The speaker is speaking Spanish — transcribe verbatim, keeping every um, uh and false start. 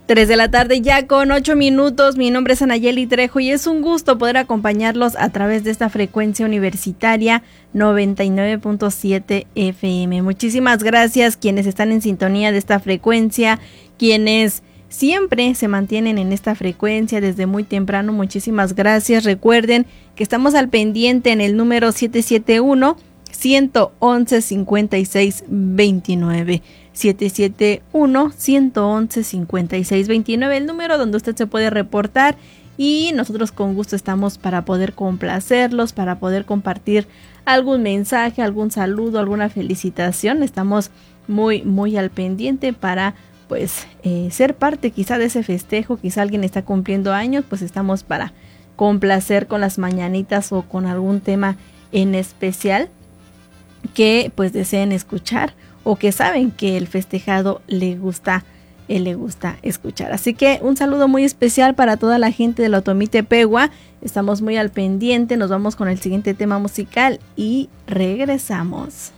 Tres de la tarde ya con ocho minutos. Mi nombre es Anayeli Trejo y es un gusto poder acompañarlos a través de esta frecuencia universitaria noventa y nueve punto siete F M. Muchísimas gracias quienes están en sintonía de esta frecuencia, quienes siempre se mantienen en esta frecuencia desde muy temprano. Muchísimas gracias. Recuerden que estamos al pendiente en el número siete siete uno, uno uno uno, cinco seis dos nueve. siete siete uno, uno uno uno, cinco seis dos nueve, el número donde usted se puede reportar y nosotros con gusto estamos para poder complacerlos, para poder compartir algún mensaje, algún saludo, alguna felicitación. Estamos muy, muy al pendiente para pues eh, ser parte quizá de ese festejo. Quizá alguien está cumpliendo años, pues estamos para complacer con las mañanitas o con algún tema en especial que pues deseen escuchar o que saben que el festejado le gusta, eh, le gusta escuchar. Así que un saludo muy especial para toda la gente de la Otomí Tepehua. Estamos muy al pendiente, nos vamos con el siguiente tema musical y regresamos.